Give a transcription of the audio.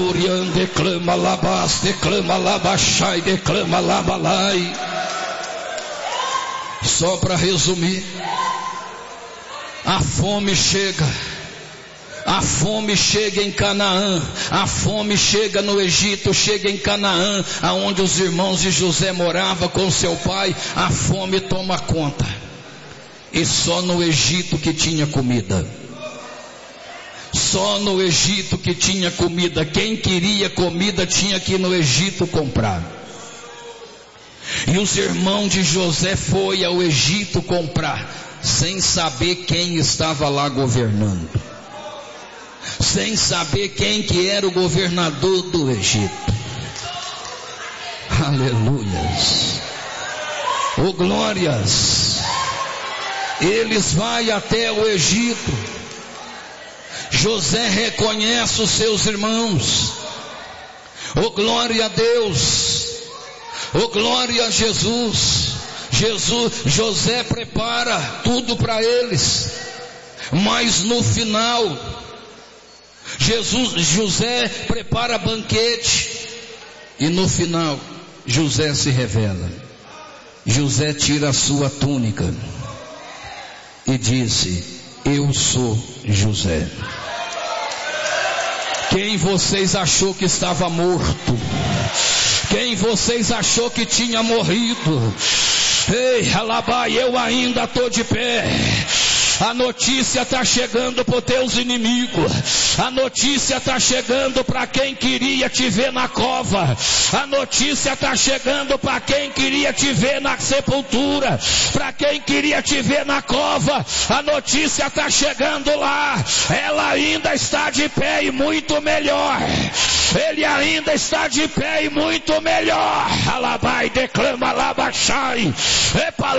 Orian declama labas, declama labachai, declama labalai. Só para resumir, a fome chega. A fome chega em Canaã, a fome chega no Egito, chega em Canaã, aonde os irmãos de José moravam com seu pai. A fome toma conta, e só no Egito que tinha comida. Só no Egito que tinha comida. Quem queria comida tinha que ir no Egito comprar. E os irmãos de José foram ao Egito comprar, sem saber quem estava lá governando, sem saber quem que era o governador do Egito. Aleluias. Oh glórias. Eles vão até o Egito. José reconhece os seus irmãos. Oh glória a Deus. Oh glória a Jesus. José prepara tudo para eles. Mas no final, José prepara banquete. E no final, José se revela. José tira a sua túnica e disse: eu sou José. Quem vocês achou que estava morto? Quem vocês achou que tinha morrido? Ei, Alabai, eu ainda estou de pé. A notícia está chegando para os teus inimigos. A notícia está chegando para quem queria te ver na cova. A notícia está chegando para quem queria te ver na sepultura. Para quem queria te ver na cova. A notícia está chegando lá. Ela ainda está de pé e muito melhor. Ele ainda está de pé e muito melhor. Alabai, declama, labachai.